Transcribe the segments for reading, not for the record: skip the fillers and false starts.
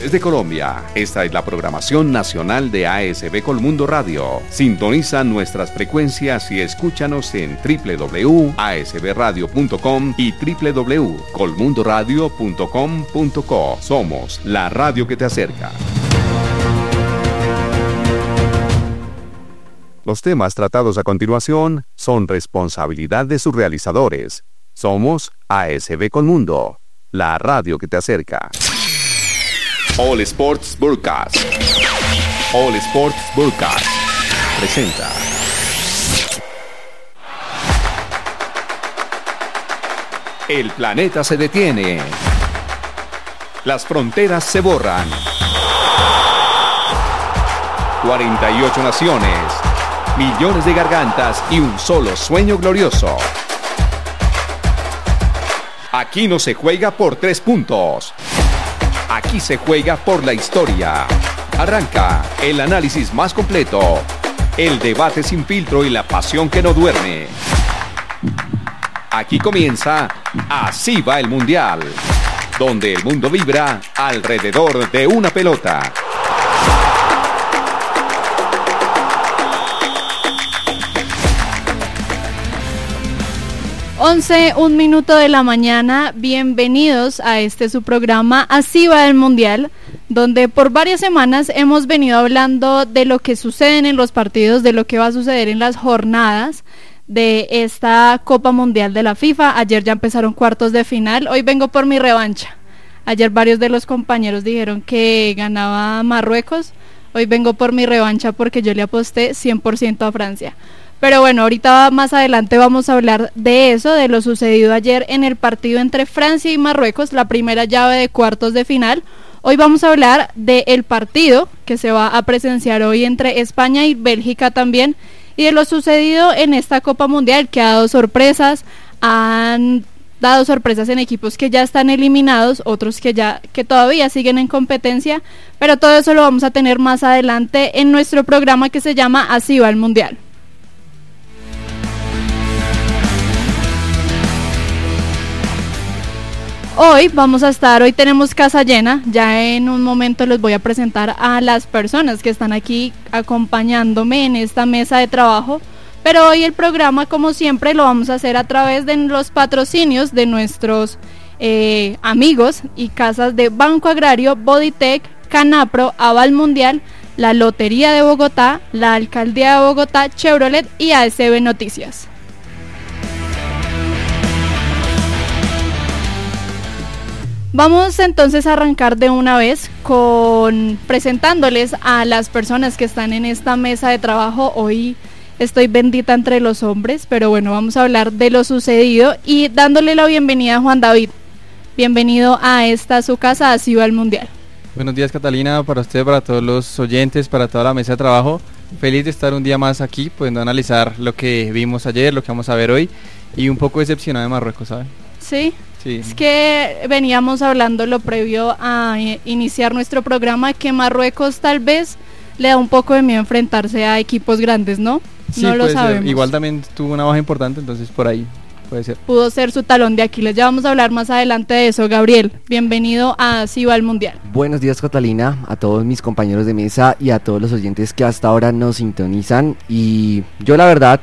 desde Colombia. Esta es la programación nacional de ASB Colmundo Radio. Sintoniza nuestras frecuencias y escúchanos en www.asbradio.com y www.colmundoradio.com.co. Somos la radio que te acerca. Los temas tratados a continuación son responsabilidad de sus realizadores. Somos ASB Colmundo, la radio que te acerca. All Sports Broadcast. All Sports Broadcast presenta. El planeta se detiene. Las fronteras se borran. 48 naciones, millones de gargantas y un solo sueño glorioso. Aquí no se juega por 3 puntos. Aquí se juega por la historia. Arranca el análisis más completo, el debate sin filtro y la pasión que no duerme. Aquí comienza Así va el Mundial, donde el mundo vibra alrededor de una pelota. 11:01 de la mañana, bienvenidos a su programa Así va el Mundial, donde por varias semanas hemos venido hablando de lo que sucede en los partidos, de lo que va a suceder en las jornadas de esta Copa Mundial de la FIFA. Ayer ya empezaron cuartos de final, hoy vengo por mi revancha. Ayer varios de los compañeros dijeron que ganaba Marruecos, hoy vengo por mi revancha porque yo le aposté 100% a Francia. Pero bueno, ahorita más adelante vamos a hablar de eso, de lo sucedido ayer en el partido entre Francia y Marruecos, la primera llave de cuartos de final. Hoy vamos a hablar del partido que se va a presenciar hoy entre España y Bélgica también, y de lo sucedido en esta Copa Mundial, que ha dado sorpresas, han dado sorpresas en equipos que ya están eliminados, otros que todavía siguen en competencia, pero todo eso lo vamos a tener más adelante en nuestro programa que se llama Así va el Mundial. Hoy tenemos casa llena, ya en un momento les voy a presentar a las personas que están aquí acompañándome en esta mesa de trabajo, pero hoy el programa, como siempre, lo vamos a hacer a través de los patrocinios de nuestros amigos y casas de Banco Agrario, Bodytech, Canapro, Aval Mundial, la Lotería de Bogotá, la Alcaldía de Bogotá, Chevrolet y ASB Noticias. Vamos entonces a arrancar de una vez presentándoles a las personas que están en esta mesa de trabajo. Hoy estoy bendita entre los hombres, pero bueno, vamos a hablar de lo sucedido y dándole la bienvenida a Juan David. Bienvenido a su casa, Así va el Mundial. Buenos días, Catalina, para usted, para todos los oyentes, para toda la mesa de trabajo. Feliz de estar un día más aquí, pudiendo analizar lo que vimos ayer, lo que vamos a ver hoy, y un poco decepcionado de Marruecos, ¿saben? Sí. Es que veníamos hablando lo previo a iniciar nuestro programa, que Marruecos tal vez le da un poco de miedo enfrentarse a equipos grandes, ¿no? Sí, no lo sabemos. Ser. Igual también tuvo una baja importante, entonces por ahí puede ser. Pudo ser su talón de Aquiles. Ya vamos a hablar más adelante de eso. Gabriel, bienvenido a Así va el Mundial. Buenos días, Catalina, a todos mis compañeros de mesa y a todos los oyentes que hasta ahora nos sintonizan. Y yo la verdad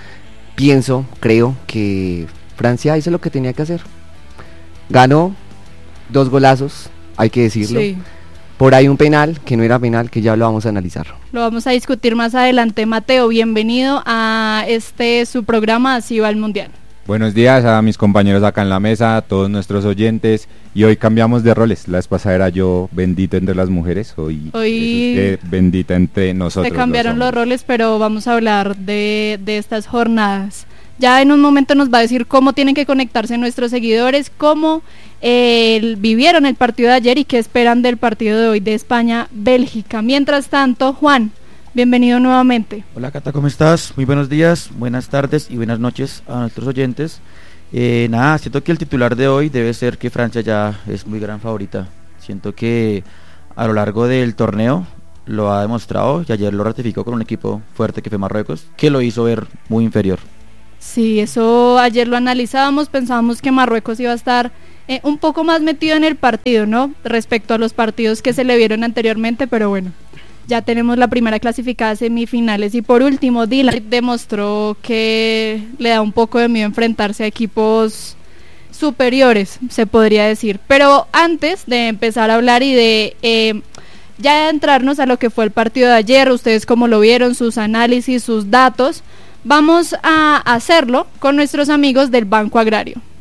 creo que Francia hizo lo que tenía que hacer. Ganó 2 golazos, hay que decirlo. Sí. Por ahí un penal, que no era penal, que ya lo vamos a analizar. Lo vamos a discutir más adelante. Mateo, bienvenido a su programa Así va el Mundial. Buenos días a mis compañeros acá en la mesa, a todos nuestros oyentes. Y hoy cambiamos de roles. La vez pasada era yo bendito entre las mujeres, hoy bendita entre nosotros. Se cambiaron los roles, pero vamos a hablar de estas jornadas. Ya en un momento nos va a decir cómo tienen que conectarse nuestros seguidores, cómo vivieron el partido de ayer y qué esperan del partido de hoy de España-Bélgica. Mientras tanto, Juan, bienvenido nuevamente. Hola, Cata, ¿cómo estás? Muy buenos días, buenas tardes y buenas noches a nuestros oyentes. Siento que el titular de hoy debe ser que Francia ya es muy gran favorita. Siento que a lo largo del torneo lo ha demostrado y ayer lo ratificó con un equipo fuerte que fue Marruecos, que lo hizo ver muy inferior. Sí, eso ayer lo analizábamos, pensábamos que Marruecos iba a estar un poco más metido en el partido, ¿no? Respecto a los partidos que se le vieron anteriormente, pero bueno, ya tenemos la primera clasificada a semifinales. Y por último, Dylan demostró que le da un poco de miedo enfrentarse a equipos superiores, se podría decir. Pero antes de empezar a hablar y de ya entrarnos a lo que fue el partido de ayer, ustedes cómo lo vieron, sus análisis, sus datos, vamos a hacerlo con nuestros amigos del Banco Agrario.